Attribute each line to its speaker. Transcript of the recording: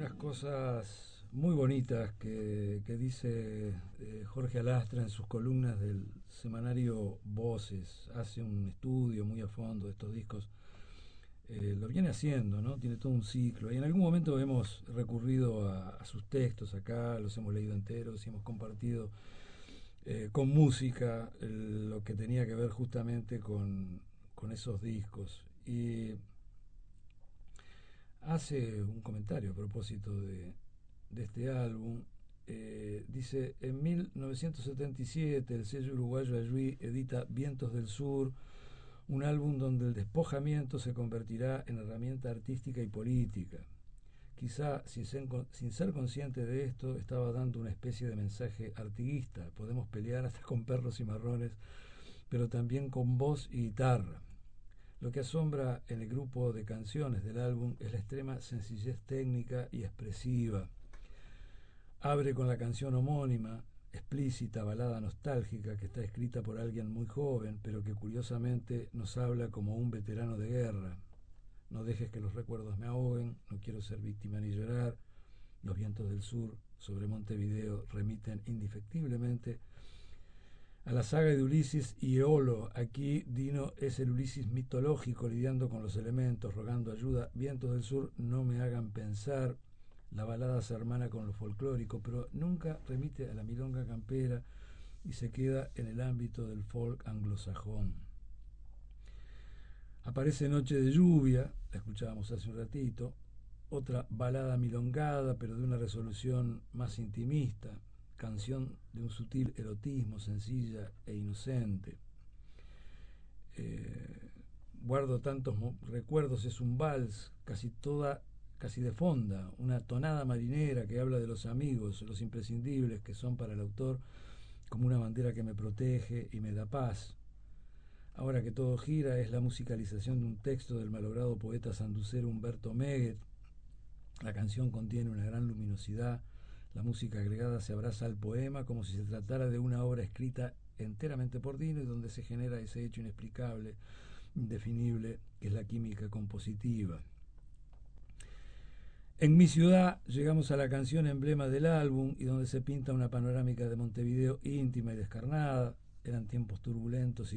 Speaker 1: las cosas muy bonitas que dice Jorge Alastra en sus columnas del semanario Voces. Hace un estudio muy a fondo de estos discos. Lo viene haciendo, ¿no? Tiene todo un ciclo. Y en algún momento hemos recurrido a sus textos acá, los hemos leído enteros y hemos compartido con música lo que tenía que ver justamente con esos discos. Y hace un comentario a propósito de este álbum. Dice, en 1977 el sello uruguayo Ayuí edita Vientos del Sur, un álbum donde el despojamiento se convertirá en herramienta artística y política. Quizá, sin ser consciente de esto, estaba dando una especie de mensaje artiguista. Podemos pelear hasta con perros y marrones, pero también con voz y guitarra. Lo que asombra en el grupo de canciones del álbum es la extrema sencillez técnica y expresiva. Abre con la canción homónima, explícita balada nostálgica que está escrita por alguien muy joven, pero que curiosamente nos habla como un veterano de guerra. No dejes que los recuerdos me ahoguen, no quiero ser víctima ni llorar. Los vientos del sur sobre Montevideo remiten indefectiblemente a la saga de Ulises y Eolo. Aquí Dino es el Ulises mitológico lidiando con los elementos, rogando ayuda. Vientos del sur no me hagan pensar. La balada se hermana con lo folclórico, pero nunca remite a la milonga campera y se queda en el ámbito del folk anglosajón. Aparece Noche de Lluvia, la escuchábamos hace un ratito, otra balada milongada, pero de una resolución más intimista, canción de un sutil erotismo, sencilla e inocente. Guardo tantos recuerdos, es un vals, casi de fonda, una tonada marinera que habla de los amigos, los imprescindibles que son para el autor como una bandera que me protege y me da paz. Ahora que todo gira es la musicalización de un texto del malogrado poeta sanducero Humberto Meguet. La canción contiene una gran luminosidad, la música agregada se abraza al poema como si se tratara de una obra escrita enteramente por Dino y donde se genera ese hecho inexplicable, indefinible, que es la química compositiva. En Mi Ciudad llegamos a la canción emblema del álbum y donde se pinta una panorámica de Montevideo íntima y descarnada. Eran tiempos turbulentos y